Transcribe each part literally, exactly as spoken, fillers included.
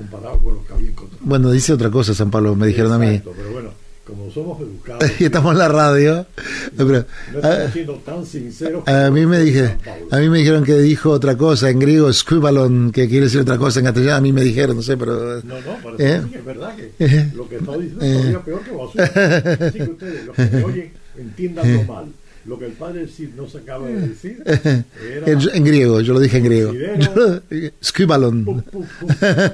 comparado con lo que había encontrado. Bueno, dice otra cosa San Pablo, me dijeron Exacto, a mí. Pero bueno, como somos educados y estamos en la radio, no, pero, no estamos siendo tan sinceros. A, a mí me dije, a mí me dijeron que dijo otra cosa en griego, squibalon, que quiere decir otra cosa en castellano. A mí me dijeron, no sé, pero no, no, parece ¿eh? que es verdad que ¿Eh? lo que está diciendo es todavía peor que basura. Así que ustedes, los que me oyen, entiéndanlo mal. Lo que el padre Cid no se acaba de decir era en, en griego, yo lo dije en griego. Squibalon. Pum, pum, pum.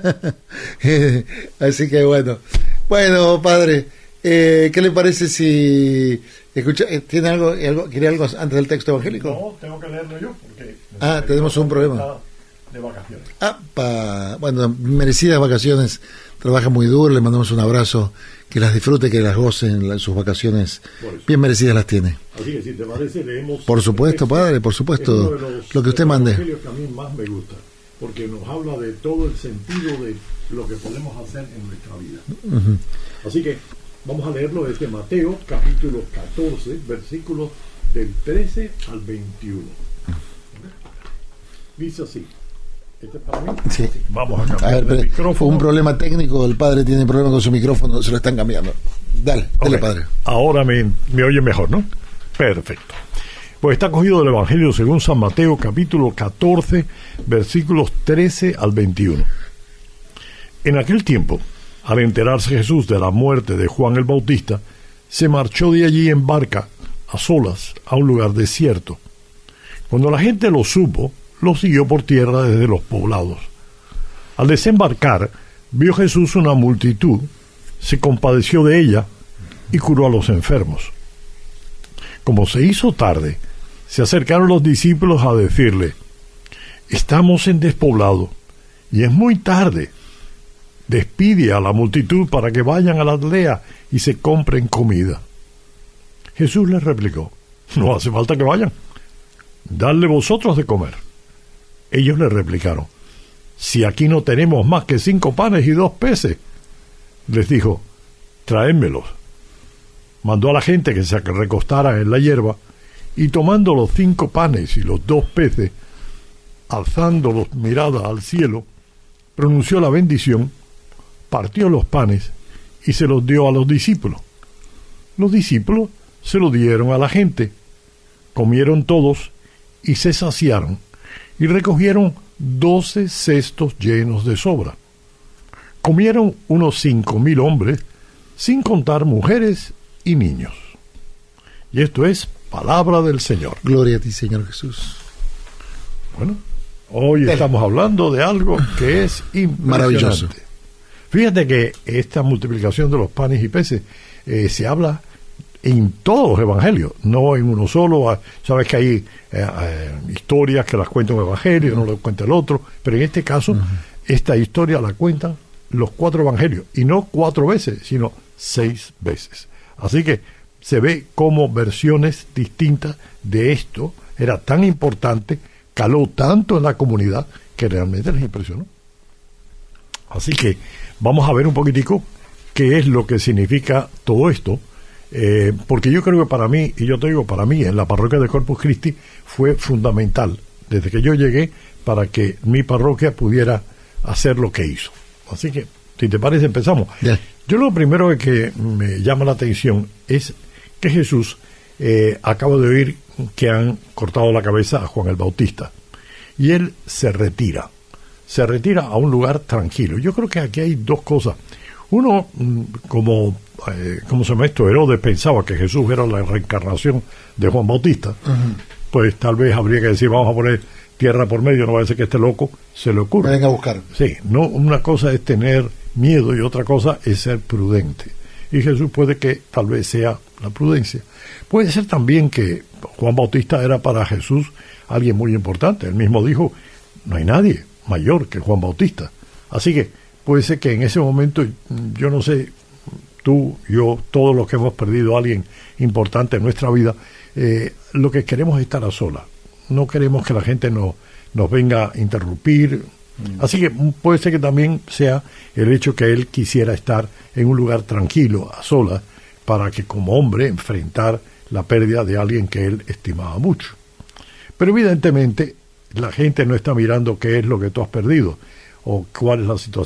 Así que bueno. Bueno, padre, eh, ¿qué le parece si escucha, tiene algo, algo, quiere algo antes del texto evangélico? No, tengo que leerlo yo porque ah, tenemos un problema de vacaciones. Ah, pa, bueno, merecidas vacaciones. Trabaja muy duro, le mandamos un abrazo, que las disfrute, que las goce en sus vacaciones. Bien merecidas las tiene. Así que si te parece, leemos. Por supuesto, texto, padre, por supuesto, los, lo que usted mande. Es que a mí más me gusta, porque nos habla de todo el sentido de lo que podemos hacer en nuestra vida. Uh-huh. Así que vamos a leerlo desde Mateo, capítulo catorce, versículos del trece al veintiuno. Dice así. ¿Este es para mí? Sí. Vamos a cambiar a ver, el micrófono. Fue un problema técnico, el padre tiene problema con su micrófono, se lo están cambiando. Dale, okay. dale, padre. Ahora me, me oye mejor, ¿no? Perfecto. Pues está cogido del Evangelio según San Mateo, capítulo catorce, versículos trece al veintiuno. En aquel tiempo, al enterarse Jesús de la muerte de Juan el Bautista, se marchó de allí en barca, a solas, a un lugar desierto. Cuando la gente lo supo, lo siguió por tierra desde los poblados. Al desembarcar, vio Jesús una multitud, se compadeció de ella y curó a los enfermos. Como se hizo tarde, se acercaron los discípulos a decirle: estamos en despoblado y es muy tarde. Despide a la multitud para que vayan a la aldea y se compren comida. Jesús les replicó: no hace falta que vayan, dadle vosotros de comer. Ellos le replicaron: si aquí no tenemos más que cinco panes y dos peces. Les dijo: traédmelos. Mandó a la gente que se recostara en la hierba, y tomando los cinco panes y los dos peces, alzando los miradas al cielo, pronunció la bendición, partió los panes y se los dio a los discípulos. Los discípulos se lo dieron a la gente. Comieron todos y se saciaron, y recogieron doce cestos llenos de sobra. Comieron unos cinco mil hombres, sin contar mujeres y niños. Y esto es palabra del Señor. Gloria a ti, Señor Jesús. Bueno, hoy Dale. estamos hablando de algo que es maravilloso. Fíjate que esta multiplicación de los panes y peces eh, se habla en todos los evangelios, no en uno solo. Sabes que hay eh, eh, historias que las cuenta un evangelio, no lo cuenta el otro, pero en este caso, uh-huh. esta historia la cuentan los cuatro evangelios, y no cuatro veces, sino seis veces. Así que se ve como versiones distintas de esto era tan importante, caló tanto en la comunidad, que realmente les impresionó. Así que vamos a ver un poquitico qué es lo que significa todo esto. Eh, porque yo creo que para mí, y yo te digo para mí, en la parroquia de Corpus Christi fue fundamental, desde que yo llegué, para que mi parroquia pudiera hacer lo que hizo. Así que, si te parece, empezamos. Yeah. Yo lo primero que me llama la atención es que Jesús eh, acaba de oír que han cortado la cabeza a Juan el Bautista, y él se retira, se retira a un lugar tranquilo. Yo creo que aquí hay dos cosas. Uno, como eh, como se llama esto, Herodes pensaba que Jesús era la reencarnación de Juan Bautista, uh-huh. pues tal vez habría que decir: vamos a poner tierra por medio, no va a ser que este loco se le ocurra. Venga a buscar. Sí, no, una cosa es tener miedo y otra cosa es ser prudente. Y Jesús puede que tal vez sea la prudencia. Puede ser también que Juan Bautista era para Jesús alguien muy importante. Él mismo dijo: no hay nadie mayor que Juan Bautista. Así que puede ser que en ese momento, yo no sé, tú, yo, todos los que hemos perdido a alguien importante en nuestra vida, eh, lo que queremos es estar a solas. No queremos que la gente nos, nos venga a interrumpir. Mm. Así que puede ser que también sea el hecho que él quisiera estar en un lugar tranquilo, a solas, para que como hombre enfrentar la pérdida de alguien que él estimaba mucho. Pero evidentemente la gente no está mirando qué es lo que tú has perdido o cuál es la situación